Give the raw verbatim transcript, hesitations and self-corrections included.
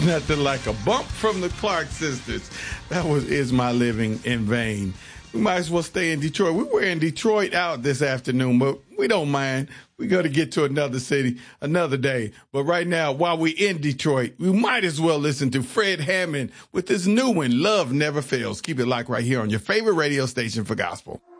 nothing like a bump from the Clark sisters. That was Is My Living in Vain. We might as well stay in Detroit. We were in Detroit out this afternoon, but we don't mind. We got to get to another city another day. But right now, while we in Detroit, we might as well listen to Fred Hammond with his new one, Love Never Fails. Keep it locked right here on your favorite radio station for gospel.